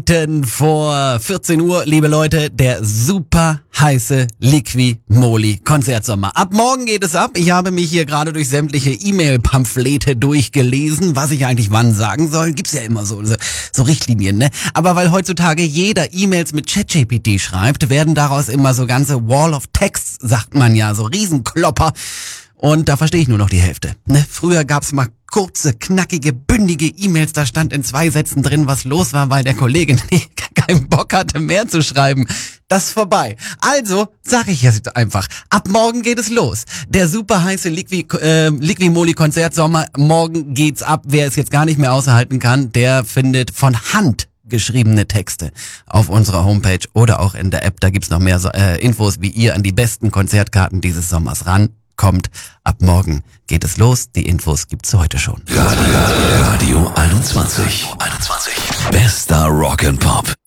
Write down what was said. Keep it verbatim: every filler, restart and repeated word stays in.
Vor vierzehn Uhr, liebe Leute, der super heiße Liqui Moly Konzertsommer. Ab morgen geht es ab. Ich habe mich hier gerade durch sämtliche E-Mail-Pamphlete durchgelesen, was ich eigentlich wann sagen soll. Gibt's ja immer so, so, so Richtlinien, ne? Aber weil heutzutage jeder E-Mails mit ChatGPT schreibt, werden daraus immer so ganze Wall of Text, sagt man ja, so Riesenklopper. Und da verstehe ich nur noch die Hälfte. Ne? Früher gab's mal kurze, knackige, bündige E-Mails, da stand in zwei Sätzen drin, was los war, weil der Kollege keinen Bock hatte, mehr zu schreiben. Das ist vorbei. Also sage ich jetzt einfach, ab morgen geht es los. Der super heiße Liqui, äh, Liqui Moly Konzertsommer, morgen geht's ab. Wer es jetzt gar nicht mehr aushalten kann, der findet von Hand geschriebene Texte auf unserer Homepage oder auch in der App. Da gibt's noch mehr äh, Infos, wie ihr an die besten Konzertkarten dieses Sommers rankommt. Ab morgen geht es los. Die Infos gibt's heute schon. Radio, Radio einundzwanzig. einundzwanzig. Bester Rock and Pop.